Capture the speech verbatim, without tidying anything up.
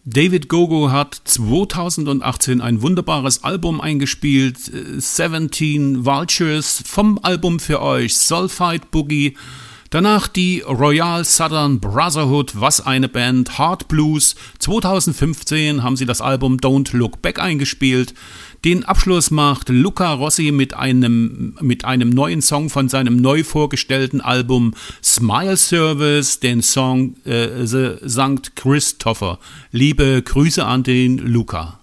David Gogo hat zweitausendachtzehn ein wunderbares Album eingespielt, siebzehn Vultures, vom Album für euch Sulfide Boogie. Danach die Royal Southern Brotherhood, was eine Band, Hard Blues. zweitausendfünfzehn haben sie das Album Don't Look Back eingespielt. Den Abschluss macht Luca Rossi mit einem, mit einem neuen Song von seinem neu vorgestellten Album Smile Service, den Song äh, The Sankt Christopher. Liebe Grüße an den Luca.